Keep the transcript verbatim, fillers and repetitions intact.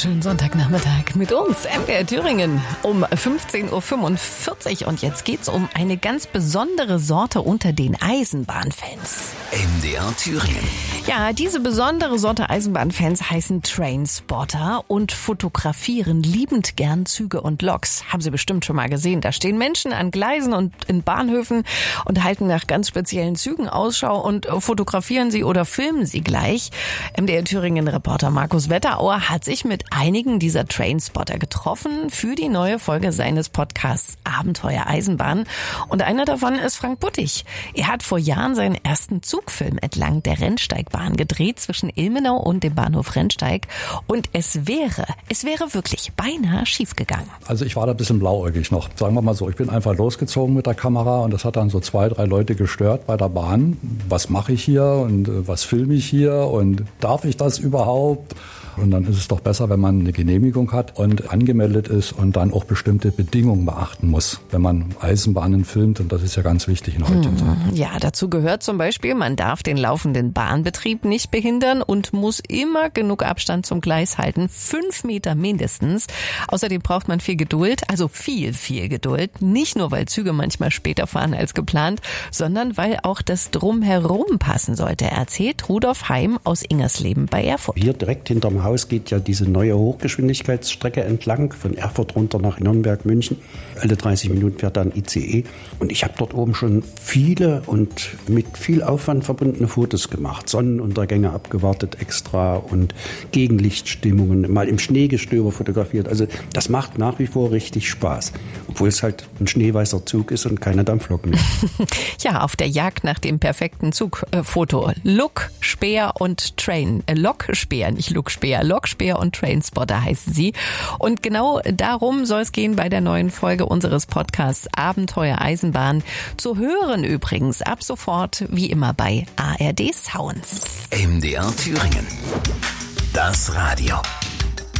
Schönen Sonntagnachmittag mit uns, M D R Thüringen, um fünfzehn Uhr fünfundvierzig. Und jetzt geht's um eine ganz besondere Sorte unter den Eisenbahnfans. M D R Thüringen. Ja, diese besondere Sorte Eisenbahnfans heißen Trainspotter und fotografieren liebend gern Züge und Loks. Haben Sie bestimmt schon mal gesehen. Da stehen Menschen an Gleisen und in Bahnhöfen und halten nach ganz speziellen Zügen Ausschau und fotografieren sie oder filmen sie gleich. M D R Thüringen-Reporter Markus Wetterauer hat sich mit einigen dieser Trainspotter getroffen für die neue Folge seines Podcasts Abenteuer Eisenbahn. Und einer davon ist Frank Buttig. Er hat vor Jahren seinen ersten Zugfilm entlang der Rennsteigbahn gedreht zwischen Ilmenau und dem Bahnhof Rennsteig. Und es wäre, es wäre wirklich beinahe schiefgegangen. Also ich war da ein bisschen blauäugig noch. Sagen wir mal so, ich bin einfach losgezogen mit der Kamera und das hat dann so zwei, drei Leute gestört bei der Bahn. Was mache ich hier und äh, was filme ich hier und darf ich das überhaupt? Und dann ist es doch besser, wenn man eine Genehmigung hat und angemeldet ist und dann auch bestimmte Bedingungen beachten muss, wenn man Eisenbahnen filmt. Und das ist ja ganz wichtig in heutigen Zeiten. Ja, dazu gehört zum Beispiel, man darf den laufenden Bahnbetrieb nicht behindern und muss immer genug Abstand zum Gleis halten. Fünf Meter mindestens. Außerdem braucht man viel Geduld, also viel, viel Geduld. Nicht nur, weil Züge manchmal später fahren als geplant, sondern weil auch das Drumherum passen sollte, erzählt Rudolf Heim aus Ingersleben bei Erfurt. Hier direkt hinterm Haus geht ja diese neue Hochgeschwindigkeitsstrecke entlang, von Erfurt runter nach Nürnberg, München. Alle dreißig Minuten fährt da ein I C E. Und ich habe dort oben schon viele und mit viel Aufwand verbundene Fotos gemacht. Sonnenuntergänge abgewartet extra und Gegenlichtstimmungen, mal im Schneegestöber fotografiert. Also das macht nach wie vor richtig Spaß, obwohl es halt ein schneeweißer Zug ist und keine Dampfloken mehr. Ja, auf der Jagd nach dem perfekten Zugfoto. Look, Speer und Train. Äh, Lok, Speer, nicht Look, Speer. Lokspeer und Trainspotter heißen sie. Und genau darum soll es gehen bei der neuen Folge unseres Podcasts Abenteuer Eisenbahn. Zu hören übrigens ab sofort wie immer bei A R D Sounds. M D R Thüringen. Das Radio.